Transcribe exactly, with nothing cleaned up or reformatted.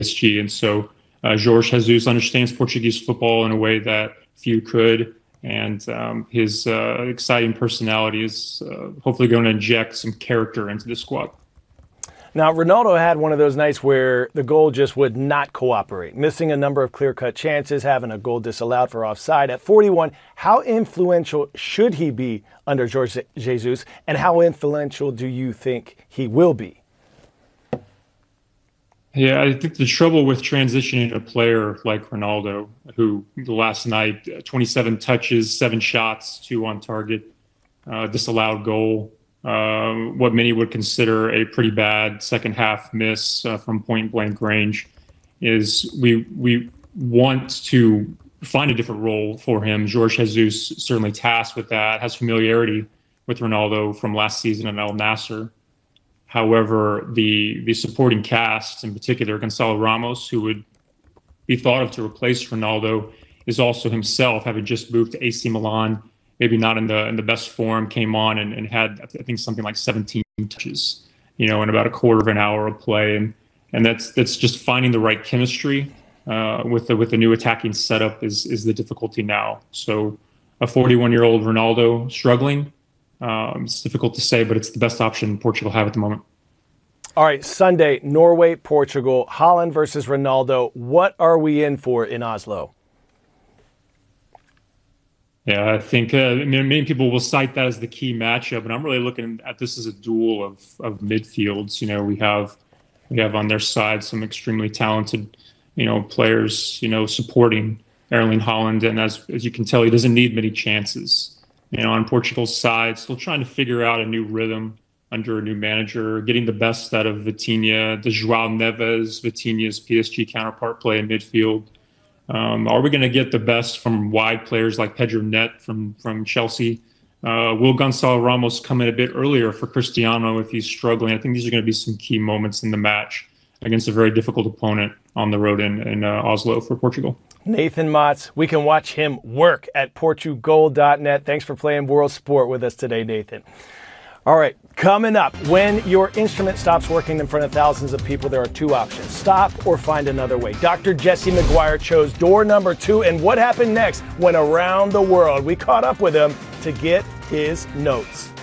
S G. And so uh, Jorge Jesus understands Portuguese football in a way that few could. And um, his uh, exciting personality is uh, hopefully going to inject some character into the squad. Now, Ronaldo had one of those nights where the goal just would not cooperate, missing a number of clear-cut chances, having a goal disallowed for offside. At forty-one, how influential should he be under Jorge Jesus, and how influential do you think he will be? Yeah, I think the trouble with transitioning a player like Ronaldo, who last night, twenty-seven touches, seven shots, two on target, uh, disallowed goal, uh, what many would consider a pretty bad second half miss uh, from point blank range, is we we want to find a different role for him. Jorge Jesus certainly tasked with that, has familiarity with Ronaldo from last season at Al Nassr. However, the the supporting cast, in particular Gonçalo Ramos, who would be thought of to replace Ronaldo, is also himself having just moved to A C Milan, maybe not in the in the best form, came on and, and had, I think, something like seventeen touches, you know, in about a quarter of an hour of play. And and that's that's just finding the right chemistry uh, with the with the new attacking setup is is the difficulty now. So a forty-one-year-old Ronaldo struggling. Um, it's difficult to say, but it's the best option Portugal have at the moment. All right, Sunday, Norway, Portugal, Haaland versus Ronaldo. What are we in for in Oslo? Yeah, I think uh, many people will cite that as the key matchup, and I'm really looking at this as a duel of of midfields. You know, we have we have on their side some extremely talented, you know, players, you know, supporting Erling Haaland, and as as you can tell, he doesn't need many chances. You know, on Portugal's side, still trying to figure out a new rhythm under a new manager, getting the best out of Vitinha, the João Neves, Vitinha's P S G counterpart play in midfield. Um, are we going to get the best from wide players like Pedro Net from, from Chelsea? Uh, will Gonçalo Ramos come in a bit earlier for Cristiano if he's struggling? I think these are going to be some key moments in the match against a very difficult opponent on the road in, in uh, Oslo for Portugal. Nathan Motz, we can watch him work at Portugal dot net. Thanks for playing World Sport with us today, Nathan. All right, coming up, when your instrument stops working in front of thousands of people, there are two options: stop or find another way. Doctor Jesse McGuire chose door number two, and what happened next went around the world. We caught up with him to get his notes.